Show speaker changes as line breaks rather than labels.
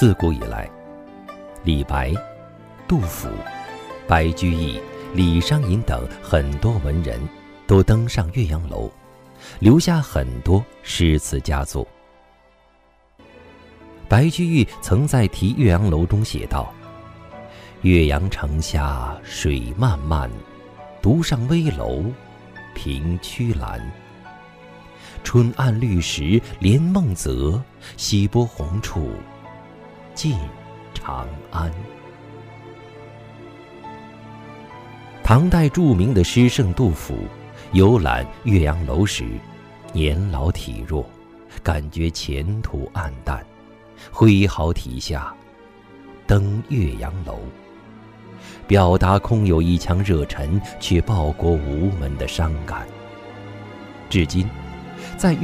自古以来，李白、杜甫、白居易、李商隐等很多文人都登上岳阳楼，留下很多诗词佳作。白居易曾在《题岳阳楼》中写道：岳阳城下水漫漫，独上危楼凭曲栏。春暗绿时连梦泽，西波红处近长安。唐代著名的诗圣杜甫游览岳阳楼时，年老体弱，感觉前途暗淡，挥毫题下登岳阳楼，表达空有一腔热忱却报国无门的伤感。至今在